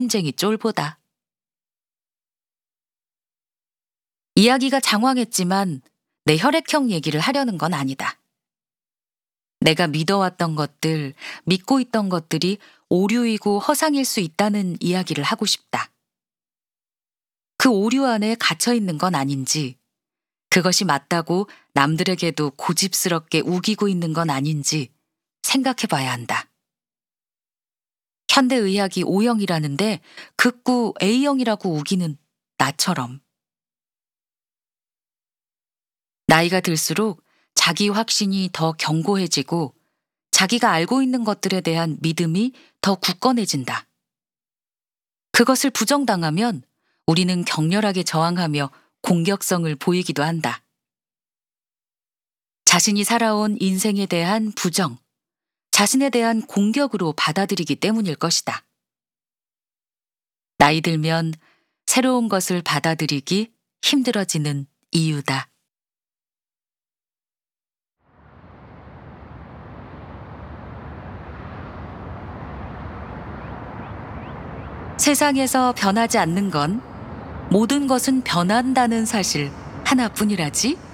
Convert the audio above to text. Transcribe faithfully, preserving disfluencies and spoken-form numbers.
쟁이 쫄보다. 이야기가 장황했지만 내 혈액형 얘기를 하려는 건 아니다. 내가 믿어왔던 것들, 믿고 있던 것들이 오류이고 허상일 수 있다는 이야기를 하고 싶다. 그 오류 안에 갇혀 있는 건 아닌지, 그것이 맞다고 남들에게도 고집스럽게 우기고 있는 건 아닌지 생각해 봐야 한다. 현대의학이 오형이라는데 극구 에이형이라고 우기는 나처럼. 나이가 들수록 자기 확신이 더 견고해지고 자기가 알고 있는 것들에 대한 믿음이 더 굳건해진다. 그것을 부정당하면 우리는 격렬하게 저항하며 공격성을 보이기도 한다. 자신이 살아온 인생에 대한 부정, 자신에 대한 공격으로 받아들이기 때문일 것이다. 나이 들면 새로운 것을 받아들이기 힘들어지는 이유다. 세상에서 변하지 않는 건 모든 것은 변한다는 사실 하나뿐이라지?